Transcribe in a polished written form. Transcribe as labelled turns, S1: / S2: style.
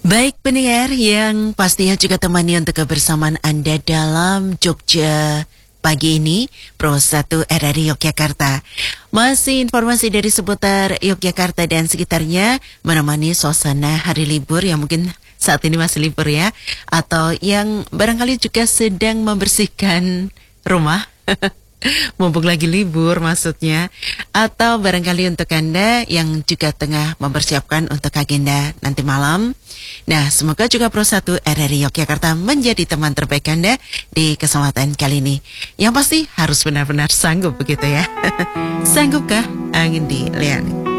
S1: Baik pendengar yang pastinya juga temani untuk kebersamaan Anda dalam Jogja pagi ini, Pro 1 RRI Yogyakarta. Masih informasi dari seputar Yogyakarta dan sekitarnya menemani suasana hari libur yang mungkin saat ini masih libur ya. Atau yang barangkali juga sedang membersihkan rumah. Mumpung lagi libur maksudnya. Atau barangkali untuk Anda yang juga tengah mempersiapkan untuk agenda nanti malam. Nah, semoga juga Pro 1 RRI Yogyakarta menjadi teman terbaik Anda di kesempatan kali ini. Yang pasti harus benar-benar sanggup begitu ya. Sanggupkah angin di Liani?